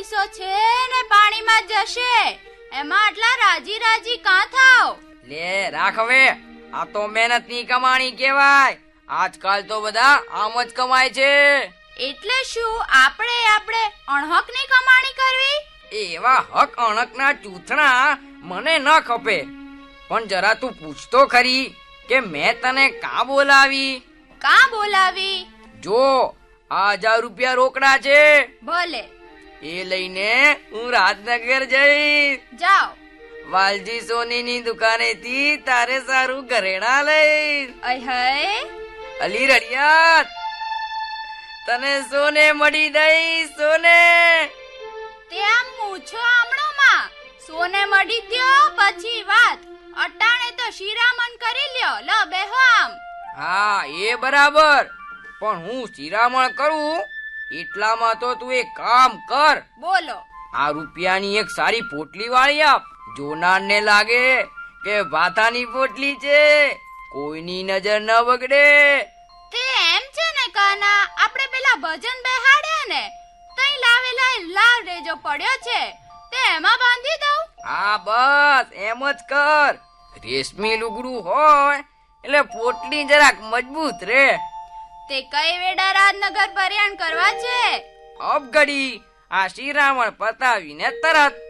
પૈસો છે ને પાણીમાં જશે, એમાં આટલા રાજી રાજી કાં થાવ? લે રાખ હવે, આ તો મહેનતની કમાણી કહેવાય. આજકાલ તો બધા આમ જ કમાય છે. એટલે શું આપણે અણહકની કમાણી કરવી? એવા હક અણકના ચૂથણા મને ન ખપે. પણ જરા તું પૂછતો ખરી કે મેં તને કાં બોલાવી? કાં બોલાવી? જો આ 1000 રૂપિયા રોકડા છે, ભલે એ લઈને હું રાજનગર જઈશ. જાઓ. વાલજી સોનીની દુકાનેથી તારે સારું ઘરેણા લઈશ. અહે અલી રડિયાત, તને સોને મળી દઈશ. સોને તે આમ મૂછો આમણોમાં સોને મળી દ્યો પછી વાત. અટાણે તો શિરામણ કરી લ્યો. લો બેહો આમ. હા એ બરાબર, પણ હું શિરામણ કરું એટલામાં તો તું એક કામ કર. બોલો. આ રૂપિયાની એક સારી પોટલી વાળી આપ. જોનારને લાગે કે ભાતાની પોટલી છે, કોઈની નજર ન બગડે. તે એમ છે ને કાના, આપણે પેલા ભજન બેહાડ્યા ને તઈ લાવેલા લાલ રેજો પડ્યો છે, તે એમાં બાંધી દઉં? હા બસ એમ જ કર. રેશમી લુગડું હોય એટલે પોટલી જરાક મજબૂત રે. તે કઈ વેડા રાજનગર પર્યાણ કરવા છે? અબ ઘડી આ શિરામણ પતાવીને તરત.